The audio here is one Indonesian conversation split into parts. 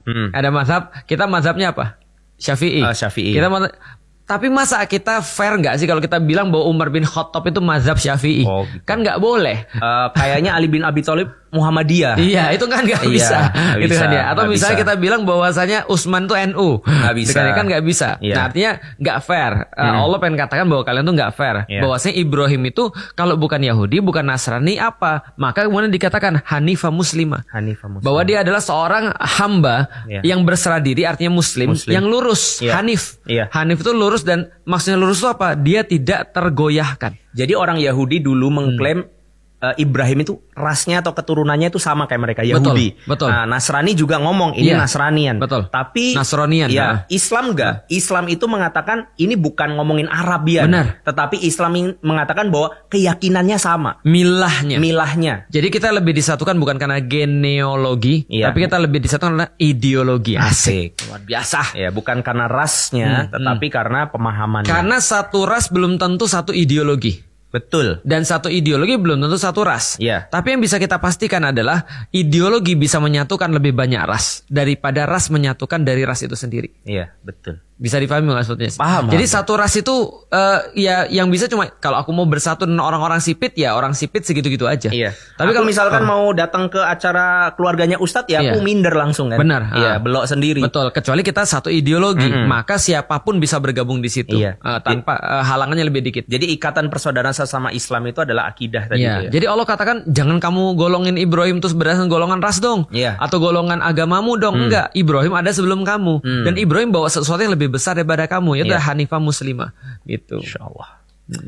Ada mazhab, kita mazhabnya apa? Syafi'i. Syafi'i. Tapi masa kita fair nggak sih kalau kita bilang bahwa Umar bin Khattab itu mazhab Syafi'i? Oh, gitu. Kan nggak boleh. Kayaknya Ali bin Abi Thalib Muhammadiyah. Iya, itu kan nggak bisa. Gitu kan ya. Atau misalnya kita bilang bahwasanya Utsman itu NU. Nggak bisa. Kan nggak bisa. Iya. Nah, artinya nggak fair. Allah pengen katakan bahwa kalian tuh nggak fair. Bahwasanya Ibrahim itu kalau bukan Yahudi, bukan Nasrani apa? Maka kemudian dikatakan Hanifah Muslimah. Bahwa dia adalah seorang hamba yang berserah diri, artinya Muslim. Yang lurus. Hanif. Hanif itu lurus, dan maksudnya lurus itu apa? Dia tidak tergoyahkan. Jadi orang Yahudi dulu mengklaim Ibrahim itu rasnya atau keturunannya itu sama kayak mereka, Yahudi. Betul. Nah, Nasrani juga ngomong ini Nasranian. Betul. Tapi Nasronian. Ya, Islam enggak. Islam itu mengatakan ini bukan ngomongin Arabian. Benar. Tetapi Islam mengatakan bahwa keyakinannya sama. Milahnya. Jadi kita lebih disatukan bukan karena genealogi, tapi kita lebih disatukan karena ideologi. Asik. Luar biasa. Ya, bukan karena rasnya, tetapi karena pemahamannya. Karena satu ras belum tentu satu ideologi. Betul. Dan satu ideologi belum tentu satu ras. Tapi yang bisa kita pastikan adalah ideologi bisa menyatukan lebih banyak ras daripada ras menyatukan dari ras itu sendiri. Iya, betul. Bisa dipahami maksudnya? Paham. Jadi satu ras itu ya yang bisa cuma kalau aku mau bersatu dengan orang-orang sipit, ya orang sipit segitu-gitu aja. Iya. Tapi kalau kalau misalkan mau datang ke acara keluarganya Ustadz, ya aku minder langsung kan. Benar. Iya, belok sendiri. Betul. Kecuali kita satu ideologi, maka siapapun bisa bergabung di situ. Tanpa halangannya lebih dikit. Jadi ikatan persaudaraan sama Islam itu adalah akidah tadi. Jadi Allah katakan jangan kamu golongin Ibrahim terus berdasarkan golongan ras dong, atau golongan agamamu dong. Enggak. Ibrahim ada sebelum kamu, dan Ibrahim bawa sesuatu yang lebih besar daripada kamu, yaitu Hanifah Muslimah. Gitu. Insyaallah.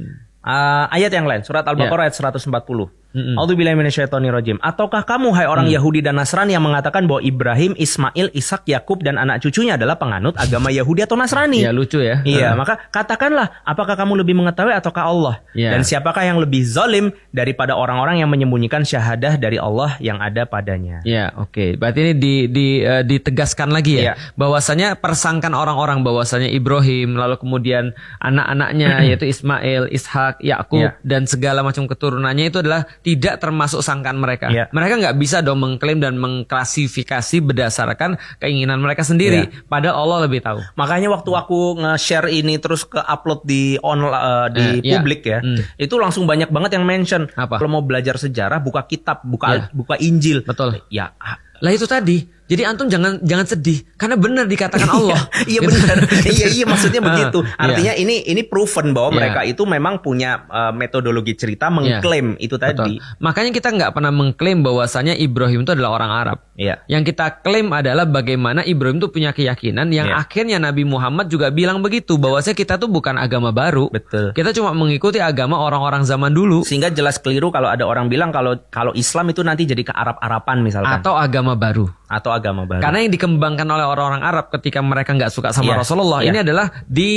Ayat yang lain, surat Al-Baqarah ayat 140. A'udzubillahi minasyaitonirrajim. Ataukah kamu hai orang Yahudi dan Nasrani yang mengatakan bahwa Ibrahim, Ismail, Ishak, Yakub dan anak cucunya adalah penganut agama Yahudi atau Nasrani? Ya, lucu ya. Iya, maka katakanlah, apakah kamu lebih mengetahui ataukah Allah? Dan siapakah yang lebih zalim daripada orang-orang yang menyembunyikan syahadah dari Allah yang ada padanya? Ya, oke. Berarti ini ditegaskan lagi ya, bahwasanya persangkaan orang-orang bahwasanya Ibrahim lalu kemudian anak-anaknya yaitu Ismail, Ishak, Yakub dan segala macam keturunannya itu adalah tidak termasuk sangkaan mereka. Mereka nggak bisa dong mengklaim dan mengklasifikasi berdasarkan keinginan mereka sendiri. Padahal Allah lebih tahu. Makanya waktu aku nge-share ini terus ke upload di publik ya, itu langsung banyak banget yang mention. Kalau mau belajar sejarah, buka kitab, buka Injil. Betul. Ya. Lah itu tadi. Jadi antum jangan sedih karena benar dikatakan Allah. Iya benar. Iya maksudnya begitu. Artinya ini proven bahwa mereka itu memang punya metodologi cerita mengklaim itu tadi. Betul. Makanya kita nggak pernah mengklaim bahwasanya Ibrahim itu adalah orang Arab. Yang kita klaim adalah bagaimana Ibrahim itu punya keyakinan yang akhirnya Nabi Muhammad juga bilang begitu, bahwasanya kita tuh bukan agama baru. Betul. Kita cuma mengikuti agama orang-orang zaman dulu. Sehingga jelas keliru kalau ada orang bilang kalau Islam itu nanti jadi ke Arab-Arapan misalkan. Atau agama baru. Karena yang dikembangkan oleh orang-orang Arab ketika mereka nggak suka sama Rasulullah, ini adalah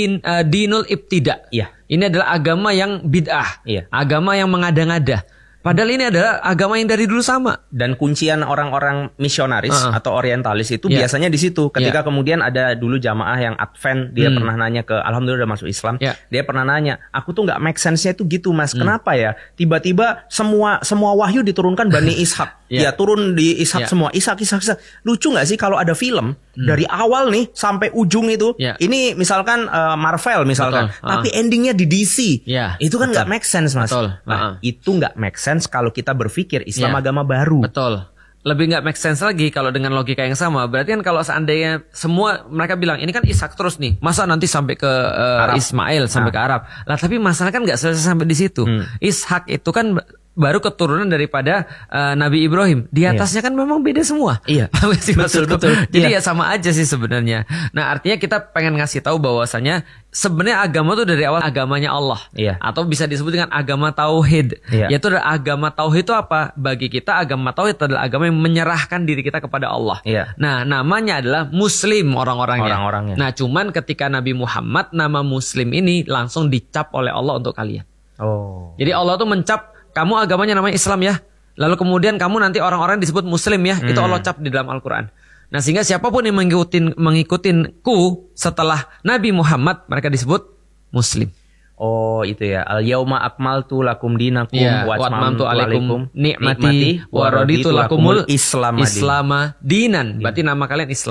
dinul ibtida. Ini adalah agama yang bid'ah, agama yang mengada-ngada. Padahal ini adalah agama yang dari dulu sama. Dan kuncian orang-orang misionaris atau orientalis itu biasanya di situ. Ketika kemudian ada dulu jamaah yang Advent, dia pernah nanya ke, alhamdulillah udah masuk Islam, dia pernah nanya, aku tuh nggak make sense-nya itu gitu mas, kenapa ya? Tiba-tiba semua wahyu diturunkan Bani Ishak. Ya turun di Ishak semua, Ishak. Lucu nggak sih kalau ada film dari awal nih sampai ujung itu, ini misalkan Marvel misalkan, tapi endingnya di DC, itu kan nggak make sense mas. Nah, itu nggak make sense kalau kita berpikir Islam agama baru. Betul. Lebih nggak make sense lagi kalau dengan logika yang sama. Berarti kan kalau seandainya semua mereka bilang ini kan Ishak terus nih, masa nanti sampai ke Ismail sampai ke Arab. Lah tapi masalah kan nggak selesai sampai di situ. Ishak itu kan baru keturunan daripada Nabi Ibrahim. Di atasnya kan memang beda semua. Betul. Jadi ya sama aja sih sebenarnya. Nah artinya kita pengen ngasih tahu bahwasanya sebenarnya agama itu dari awal agamanya Allah. Atau bisa disebut dengan agama tauhid. Yaitu agama tauhid itu apa? Bagi kita agama tauhid adalah agama yang menyerahkan diri kita kepada Allah. Nah namanya adalah Muslim orang-orangnya. Nah cuman ketika Nabi Muhammad, nama Muslim ini langsung dicap oleh Allah untuk kalian. Jadi Allah tuh mencap, kamu agamanya namanya Islam ya. Lalu kemudian kamu nanti orang-orang disebut Muslim ya. Itu Allah cap di dalam Al-Quran. Nah sehingga siapapun yang mengikutinku setelah Nabi Muhammad, mereka disebut Muslim. Oh itu ya, al-yauma akmaltu lakum dinakum wa atmamtu alaikum ni'mati wa raditu lakumul Islam dinan. Berarti nama kalian Islam.